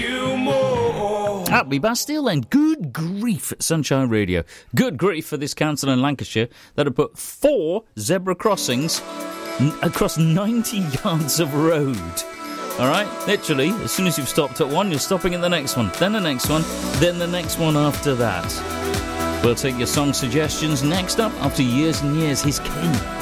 you more. Happy Bastille then. Good grief, Sunshine Radio. Good grief for this council in Lancashire that have put 4 zebra crossings across 90 yards of road. All right? Literally, as soon as you've stopped at one, you're stopping at the next one, then the next one, then the next one after that. We'll take your song suggestions next up after Years and Years. He's King.